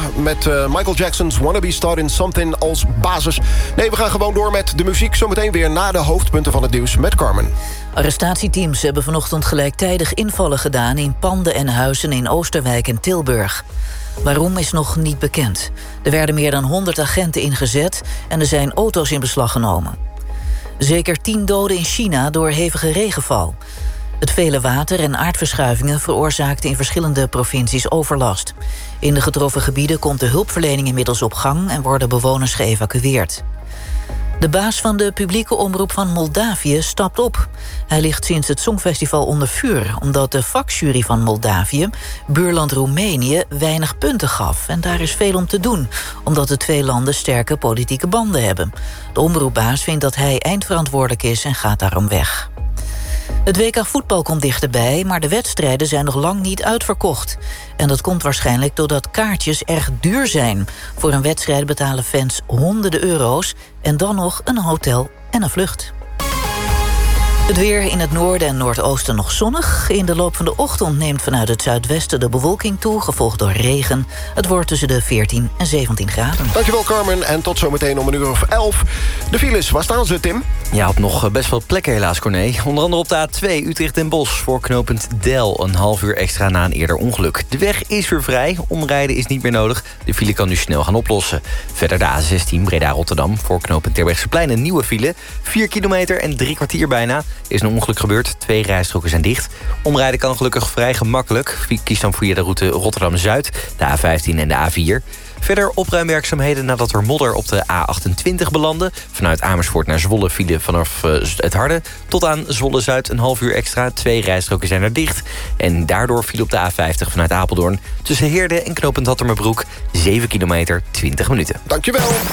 met Michael Jackson's Wanna Be Starting Something als basis. Nee, we gaan gewoon door met de muziek. Zometeen weer na de hoofdpunten van het nieuws met Carmen. Arrestatieteams hebben vanochtend gelijktijdig invallen gedaan in panden en huizen in Oosterwijk en Tilburg. Waarom is nog niet bekend. Er werden meer dan 100 agenten ingezet en er zijn auto's in beslag genomen. Zeker 10 doden in China door hevige regenval. Het vele water en aardverschuivingen veroorzaakten in verschillende provincies overlast. In de getroffen gebieden komt de hulpverlening inmiddels op gang en worden bewoners geëvacueerd. De baas van de publieke omroep van Moldavië stapt op. Hij ligt sinds het Songfestival onder vuur, omdat de vakjury van Moldavië, buurland Roemenië, weinig punten gaf. En daar is veel om te doen, omdat de twee landen sterke politieke banden hebben. De omroepbaas vindt dat hij eindverantwoordelijk is en gaat daarom weg. Het WK voetbal komt dichterbij, maar de wedstrijden zijn nog lang niet uitverkocht. En dat komt waarschijnlijk doordat kaartjes erg duur zijn. Voor een wedstrijd betalen fans honderden euro's en dan nog een hotel en een vlucht. Het weer in het noorden en noordoosten nog zonnig. In de loop van de ochtend neemt vanuit het zuidwesten de bewolking toe, gevolgd door regen. Het wordt tussen de 14 en 17 graden. Dankjewel Carmen en tot zometeen om 11:00. De files, waar staan ze, Tim? Ja, op nog best wel plekken helaas, Corné. Onder andere op de A2 Utrecht den Bosch voor knooppunt Del. Een half uur extra na een eerder ongeluk. De weg is weer vrij, omrijden is niet meer nodig. De file kan nu snel gaan oplossen. Verder de A16 Breda-Rotterdam voor knooppunt Terbrechtseplein een nieuwe file. 4 kilometer en 3 kwartier bijna. Is een ongeluk gebeurd, 2 rijstroken zijn dicht. Omrijden kan gelukkig vrij gemakkelijk. Kies dan via de route Rotterdam-Zuid, de A15 en de A4. Verder opruimwerkzaamheden nadat er modder op de A28 belandde. Vanuit Amersfoort naar Zwolle file vanaf het Harde. Tot aan Zwolle-Zuid een half uur extra. 2 rijstroken zijn er dicht. En daardoor file op de A50 vanuit Apeldoorn. Tussen Heerde en knooppunt Hattermerbroek 7 kilometer, 20 minuten. Dankjewel.